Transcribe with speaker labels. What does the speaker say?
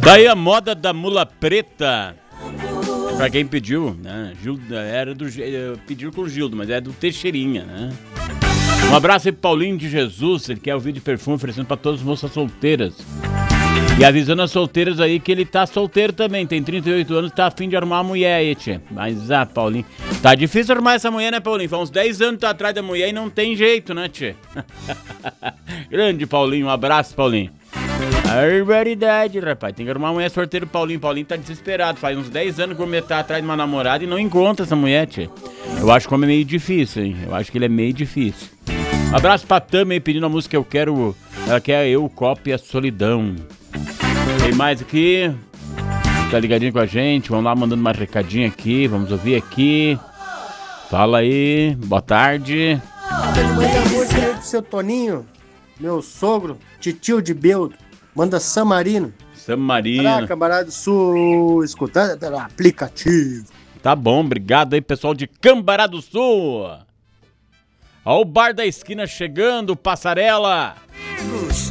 Speaker 1: Daí a moda da mula preta. Pra quem pediu, né? Gildo, pediu com o Gildo, mas é do Teixeirinha, né? Um abraço aí pro Paulinho de Jesus, ele quer o vídeo de perfume oferecendo pra todas as moças solteiras. E avisando as solteiras aí que ele tá solteiro também, tem 38 anos, tá a fim de arrumar uma mulher aí, tchê. Mas, Paulinho, tá difícil arrumar essa mulher, né, Paulinho? Faz uns 10 anos que tá atrás da mulher e não tem jeito, né, tchê? Grande Paulinho, um abraço, Paulinho. Barbaridade, rapaz, tem que arrumar uma mulher sorteira, Paulinho. Paulinho tá desesperado, faz uns 10 anos que o homem tá atrás de uma namorada e não encontra essa mulher, tchê. Eu acho que o homem é meio difícil, hein? Eu acho que ele é meio difícil. Um abraço pra Tami aí, pedindo a música Eu Quero. Ela quer Eu, Copo e a Solidão. Tem mais aqui? Tá ligadinho com a gente? Vamos lá mandando uma recadinha aqui. Vamos ouvir aqui. Fala aí. Boa tarde.
Speaker 2: Manda música aí pro seu Toninho, meu sogro, titio de Beldo. Manda San Marino.
Speaker 1: San Marino.
Speaker 2: Pra Cambará do Sul, escutando pelo aplicativo.
Speaker 1: Tá bom, obrigado aí, pessoal de Cambará do Sul. Ó o Bar da Esquina chegando, Passarela.